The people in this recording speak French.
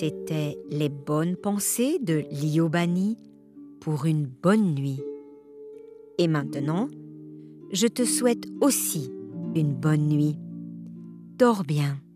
C'étaient les bonnes pensées de Liobani pour une bonne nuit. Et maintenant, je te souhaite aussi une bonne nuit. Dors bien.